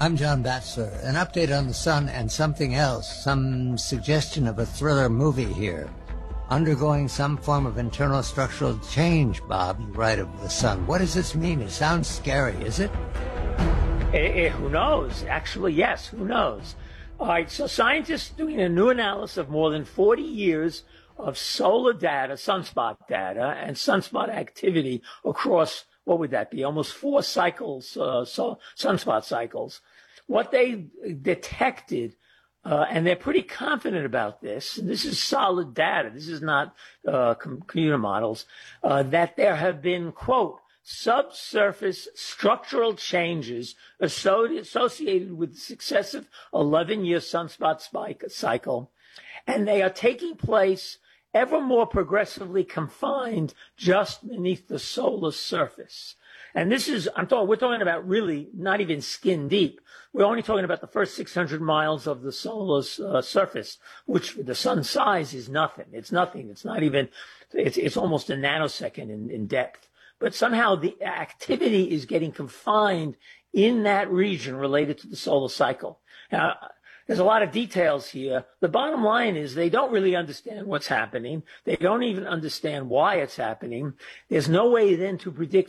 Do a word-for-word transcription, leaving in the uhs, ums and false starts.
I'm John Batzler. An update on the sun and something else, some suggestion of a thriller movie here. Undergoing some form of internal structural change, Bob, you write of the sun. What does this mean? It sounds scary, is it? Eh, eh, who knows? Actually, yes, who knows? All right, so scientists doing a new analysis of more than forty years of solar data, sunspot data, and sunspot activity across, what would that be, almost four cycles, uh, so sunspot cycles. What they detected, uh, and they're pretty confident about this, and this is solid data, this is not uh, computer models, uh, that there have been, quote, subsurface structural changes associated with the successive eleven-year sunspot spike cycle, and they are taking place ever more progressively confined just beneath the solar surface. And this is, I'm talking, we're talking about really not even skin deep. We're only talking about the first six hundred miles of the solar uh, surface, which for the sun's size is nothing. It's nothing. It's not even, it's, it's almost a nanosecond in, in depth. But somehow the activity is getting confined in that region related to the solar cycle. Now, there's a lot of details here. The bottom line is they don't really understand what's happening. They don't even understand why it's happening. There's no way then to predict